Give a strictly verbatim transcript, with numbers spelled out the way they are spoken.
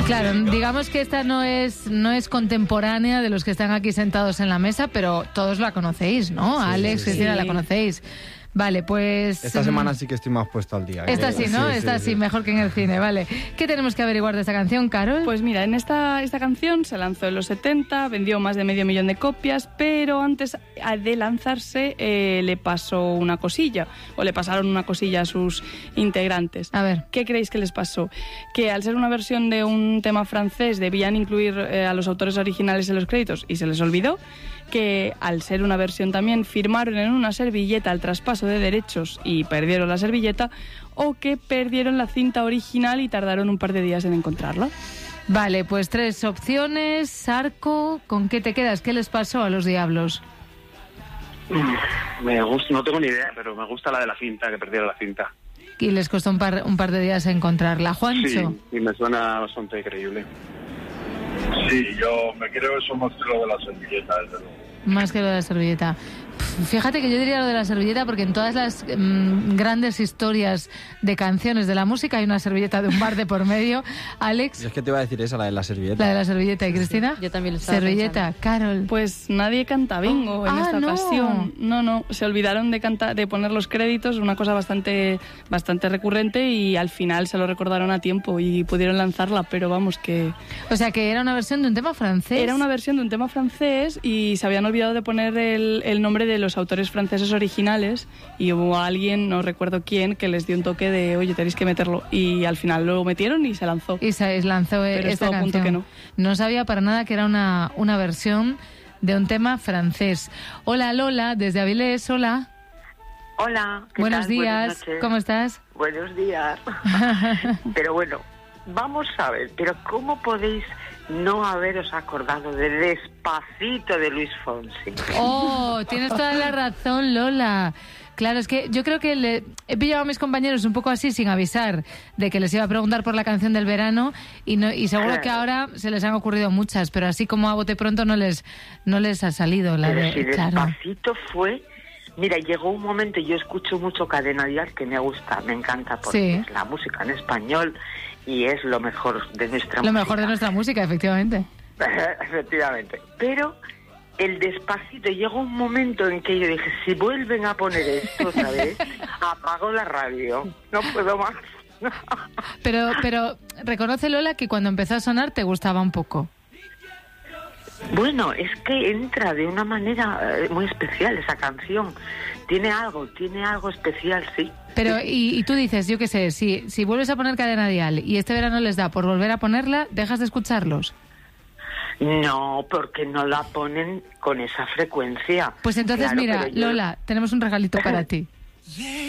Claro, digamos que esta no es no es contemporánea de los que están aquí sentados en la mesa, pero todos la conocéis, ¿no? Sí, Alex, sí, Cristina, sí. la conocéis. Vale, pues... Esta semana sí que estoy más puesto al día. Esta ¿eh? sí, ¿no? Sí, Esta sí, sí, sí. mejor que en el cine, vale. ¿Qué tenemos que averiguar de esta canción, Carol? Pues mira, en esta, esta canción se lanzó en los setenta, vendió más de medio millón de copias, pero antes de lanzarse eh, le pasó una cosilla, o le pasaron una cosilla a sus integrantes. A ver. ¿Qué creéis que les pasó? Que al ser una versión de un tema francés debían incluir eh, a los autores originales en los créditos y se les olvidó. Que al ser una versión también firmaron en una servilleta el traspaso de derechos y perdieron la servilleta, o que perdieron la cinta original y tardaron un par de días en encontrarla. Vale, pues tres opciones. Arco, ¿con qué te quedas? ¿Qué les pasó a los Diablos? Me gusta, no tengo ni idea, pero me gusta la de la cinta, que perdieron la cinta. Y les costó un par, un par de días encontrarla. Juancho. Sí, y me suena bastante creíble. Sí, yo me creo eso más que lo de la servilleta, desde luego. Más que lo de la servilleta. Fíjate que yo diría lo de la servilleta porque en todas las mmm, grandes historias de canciones de la música hay una servilleta de un bar de por medio. Alex. Yo es que te iba a decir esa, la de la servilleta. La de la servilleta. ¿Y Cristina? Yo también lo estaba Servilleta. pensando. Carol. Pues nadie canta bingo Oh, en ah, esta no. ocasión. No, no, se olvidaron de cantar, de poner los créditos, una cosa bastante, bastante recurrente, y al final se lo recordaron a tiempo y pudieron lanzarla, pero vamos que... O sea que era una versión de un tema francés. Era una versión de un tema francés y se habían olvidado de poner el, el nombre de los autores franceses originales, y hubo alguien, no recuerdo quién, que les dio un toque de, oye, tenéis que meterlo, y al final lo metieron y se lanzó. Y se lanzó Pero esta estuvo a punto canción. que no. No sabía para nada que era una, una versión de un tema francés. Hola Lola, desde Avilés, hola. Hola, ¿qué Buenos tal? días, Buenas noches. ¿cómo estás? Buenos días. Pero bueno, vamos a ver, pero ¿cómo podéis no haberos acordado de Despacito de Luis Fonsi? Oh, tienes toda la razón, Lola. Claro, es que yo creo que le he pillado a mis compañeros un poco así sin avisar de que les iba a preguntar por la canción del verano y no y seguro que ahora se les han ocurrido muchas, pero así como a bote pronto no les no les ha salido la Pero de si claro. Despacito fue... Mira, llegó un momento, yo escucho mucho Cadena Dial, que me gusta, me encanta, porque Sí. es la música en español y es lo mejor de nuestra Lo música. mejor de nuestra música, efectivamente. Efectivamente. Pero el Despacito, llegó un momento en que yo dije, si vuelven a poner esto otra vez, apago la radio, no puedo más. Pero pero reconoce, Lola, que cuando empezó a sonar te gustaba un poco. Bueno, es que entra de una manera eh, muy especial esa canción. Tiene algo, tiene algo especial, sí. Pero, y, y tú dices, yo qué sé, si, si vuelves a poner Cadena Dial y este verano les da por volver a ponerla, ¿dejas de escucharlos? No, porque no la ponen con esa frecuencia. Pues entonces, Claro, mira, pero yo- Lola, tenemos un regalito para ti.